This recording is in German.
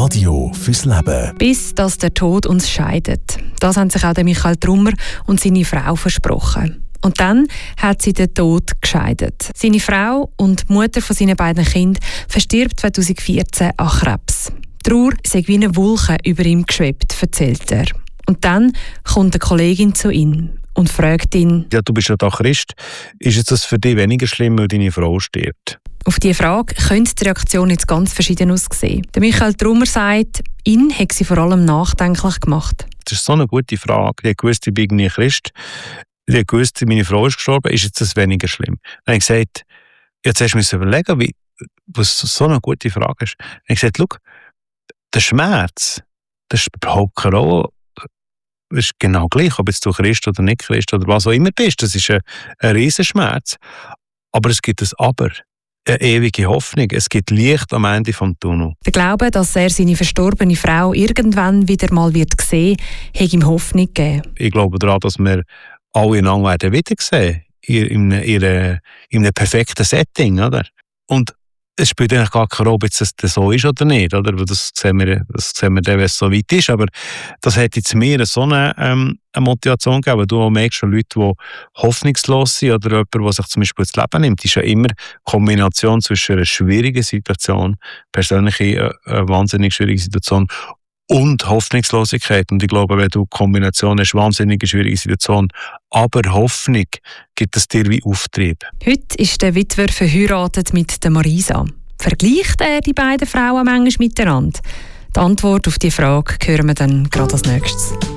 Radio fürs Leben. Bis dass der Tod uns scheidet. Das haben sich auch der Michael Trummer und seine Frau versprochen. Und dann hat sie den Tod gescheidet. Seine Frau und die Mutter von seinen beiden Kindern verstirbt 2014 an Krebs. Die Trauer sei wie eine Wolke über ihm geschwebt, erzählt er. Und dann kommt eine Kollegin zu ihm und fragt ihn: Ja, du bist ja doch Christ. Ist das für dich weniger schlimm, weil deine Frau stirbt? Auf diese Frage könnte die Reaktion jetzt ganz verschieden aussehen. Der Michael Trummer sagt, ihn hat sie vor allem nachdenklich gemacht. Das ist so eine gute Frage. Ich wusste, ich bin irgendwie Christ. Ich wusste, meine Frau ist gestorben. Ist jetzt das weniger schlimm? Dann habe ich gesagt, jetzt hast du mir überlegen, was so eine gute Frage ist. Dann habe ich gesagt, schau, der Schmerz, das ist überhaupt keine Rolle. Das ist genau gleich, ob jetzt du Christ oder nicht Christ oder was auch immer bist. Das ist ein Riesenschmerz. Aber es gibt ein Aber. Eine ewige Hoffnung. Es gibt Licht am Ende des Tunnels. Der Glaube, dass er seine verstorbene Frau irgendwann wieder mal wird sehen, hat ihm Hoffnung gegeben. Ich glaube daran, dass wir alle einander wiedersehen werden, in einem perfekten Setting. Oder? Und es spielt eigentlich gar keine Rolle, ob es so ist oder nicht. Oder? Das sehen wir dann, wenn es so weit ist. Aber das hat jetzt mir so eine Motivation gegeben. Du merkst schon Leute, die hoffnungslos sind oder jemand, der sich zum Beispiel das Leben nimmt. Das ist ja immer eine Kombination zwischen einer schwierigen Situation, persönlich eine wahnsinnig schwierige Situation, und Hoffnungslosigkeit. Und ich glaube, wenn du eine Kombination hast, wahnsinnig schwierige Situation, aber Hoffnung, gibt es dir wie Auftrieb. Heute ist der Witwer verheiratet mit der Marisa. Vergleicht er die beiden Frauen manchmal miteinander? Die Antwort auf diese Frage hören wir dann gerade als nächstes.